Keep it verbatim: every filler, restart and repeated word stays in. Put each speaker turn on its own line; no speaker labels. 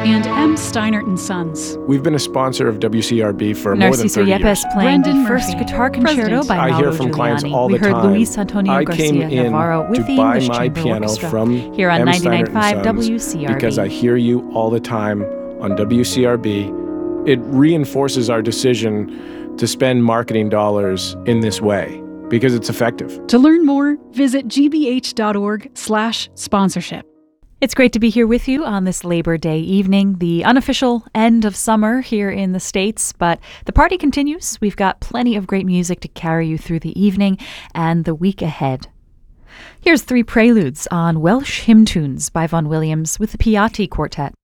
and M. Steinert and Sons.
We've been a sponsor of W C R B for more than
Narciso
thirty
Yepes
years.
playing
Brendan
the first
Murphy,
guitar concerto
President.
by
I
Mauro
hear from clients
Giuliani.
all
we
the
heard
time.
Luis Antonio
I
Garcia
came in
Navarro with
to
the
buy
English
my
Chamber
piano
Orchestra
from
here on
M.
ninety-nine
Steinert
point five
and Sons
W C R B.
because I hear you all the time on W C R B. It reinforces our decision to spend marketing dollars in this way because it's effective.
To learn more, visit gbh.org slash sponsorship.
It's great to be here with you on this Labor Day evening, the unofficial end of summer here in the States, but the party continues. We've got plenty of great music to carry you through the evening and the week ahead. Here's three preludes on Welsh hymn tunes by Vaughan Williams with the Piatti Quartet.